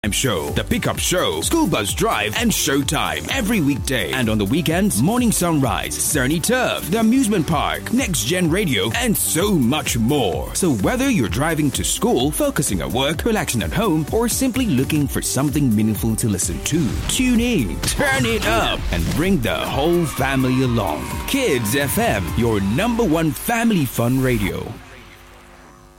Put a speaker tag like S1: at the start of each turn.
S1: Show, The Pickup Show, School Bus Drive, and Showtime every weekday. And on the weekends, Morning Sunrise, Cerny Turf, The Amusement Park, Next Gen Radio, and so much more. So whether you're driving to school, focusing at work, relaxing at home, or simply looking for something meaningful to listen to, tune in, turn it up, and bring the whole family along. Kids FM, your #1 family fun radio.